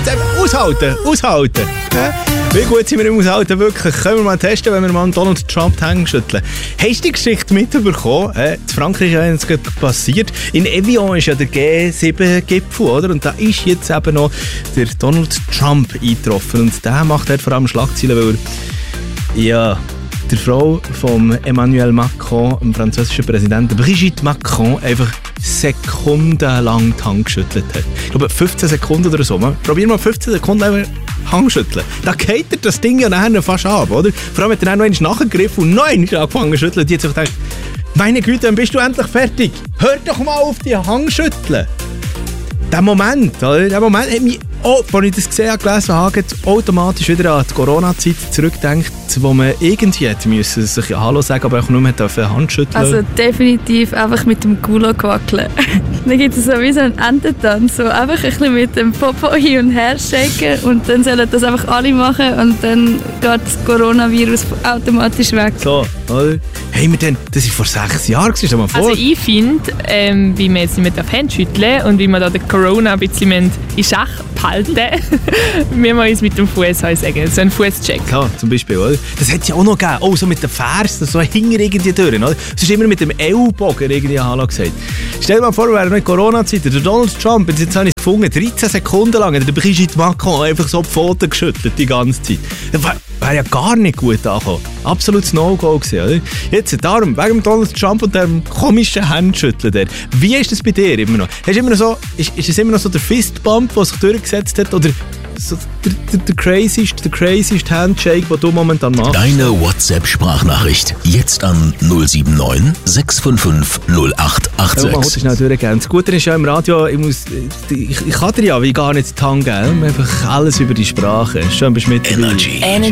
Jetzt eben aushalten. Ja? Wie gut sind wir im Aushalten wirklich? Können wir mal testen, wenn wir mal Donald Trump die Hände schütteln. Hast du die Geschichte mitbekommen? In Frankreich ist es passiert. In Evian ist ja der G7-Gipfel, oder? Und da ist jetzt eben noch der Donald Trump eingetroffen. Und der macht dort vor allem Schlagzeilen, weil er der Frau von Emmanuel Macron, dem französischen Präsidenten, Brigitte Macron, einfach sekundenlang die Hand geschüttelt hat. Ich glaube 15 Sekunden oder so. Probier mal 15 Sekunden einfach Hand schütteln. Da geht er das Ding ja nachher fast ab, oder? Vor allem hat er dann noch einmal nachgegriffen und noch einmal angefangen zu schütteln. Die hat sich gedacht, meine Güte, dann bist du endlich fertig. Hör doch mal auf die Hand schütteln. Der Moment hat mich, als ich das gesehen habe, gelesen habe, automatisch wieder an die Corona-Zeit zurückgedacht, wo man irgendwie hätte müssen sich Hallo sagen, aber auch nur mit der Hand schütteln. Also definitiv einfach mit dem Gulag wackeln. Dann gibt es so wie so einen Ententanz, so einfach ein bisschen mit dem Popo hin und her shaken und dann sollen das einfach alle machen und dann geht das Coronavirus automatisch weg. So, oder? Hey, das war vor 6 Jahren, stell dir mal vor. Also ich finde, wie man jetzt nicht mehr Hände schütteln und wie man da den Corona ein bisschen in Schach behalten, müssen wir uns mit dem Fuß sagen, so einen Fußcheck. Ja, zum Beispiel, oder? Das hätte es ja auch noch gegeben. Oh, so mit den Fersen, so hinter irgendwie durch, oder? Es ist immer mit dem Ellbogen irgendwie Hallo gesagt. Stell dir mal vor, wir wären noch in Corona-Zeit, der Donald Trump, jetzt habe ich es gefunden, 13 Sekunden lang hat der Brigitte Macron einfach so die Pfoten geschüttelt die ganze Zeit. Das wäre ja gar nicht gut angekommen. Absolutes No-Go gewesen, oder? Jetzt darum, wegen Donald Trump und dem komischen Handschütteln der. Wie ist das bei dir immer noch? Hast du immer noch so, ist es immer noch so der Fistbump, der sich durchgesetzt hat, oder so der craziest Handshake, den du momentan machst? Deine WhatsApp-Sprachnachricht jetzt an 079 655 0886. Ja, das schnell durchgehen. Das Gute ist ja im Radio, ich kann dir ja wie gar nicht die Hand geben, einfach alles über die Sprache. Schön bist du mit dabei. Energy.